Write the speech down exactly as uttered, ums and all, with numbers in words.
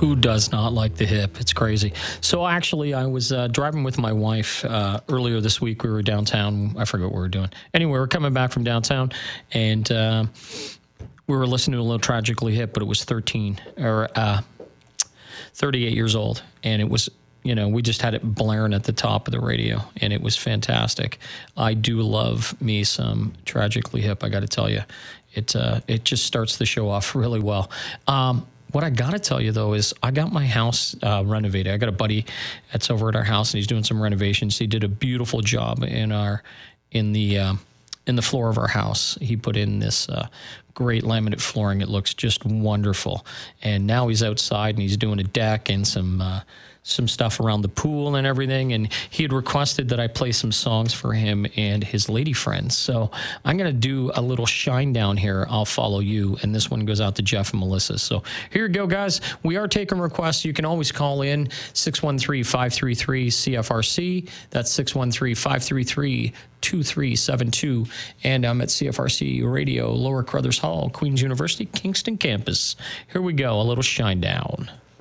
Who does not like the hip? It's crazy. So actually, I was uh, driving with my wife uh, earlier this week. We were downtown. I forget what we were doing. Anyway, we were coming back from downtown, and uh, we were listening to a little Tragically Hip, but it was thirteen or uh, thirty-eight years old, and it was, you know, we just had it blaring at the top of the radio, and it was fantastic. I do love me some Tragically Hip. I got to tell you, it uh, it just starts the show off really well. Um, What I got to tell you, though, is I got my house uh, renovated. I got a buddy that's over at our house, and he's doing some renovations. He did a beautiful job in our in the uh, in the floor of our house. He put in this uh, great laminate flooring. It looks just wonderful. And now he's outside, and he's doing a deck and some uh, some stuff around the pool and everything. And he had requested that I play some songs for him and his lady friends. So I'm going to do a little shine down here. I'll follow you. And this one goes out to Jeff and Melissa. So here you go, guys. We are taking requests. You can always call in six one three, five three three, C F R C. That's six one three, five three three, two three seven two. And I'm at C F R C Radio, Lower Crothers Hall, Queens University, Kingston campus. Here we go. A little shine down.